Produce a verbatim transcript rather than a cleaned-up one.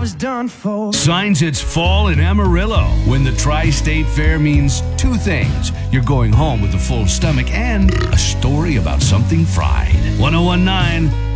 was done for. Signs it's fall in Amarillo when the Tri-State Fair means two things. You're going home with a full stomach and a story about something fried. ten nineteen